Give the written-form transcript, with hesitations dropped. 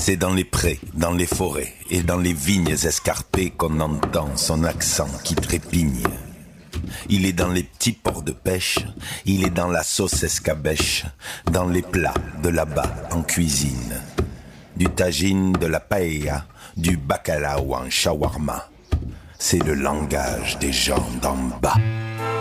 C'est dans les prés, dans les forêts et dans les vignes escarpées qu'on entend son accent qui trépigne. Il est dans les petits ports de pêche, il est dans la sauce escabèche, dans les plats de là-bas en cuisine. Du tagine, de la paella, du bacalao en shawarma. C'est le langage des gens d'en bas.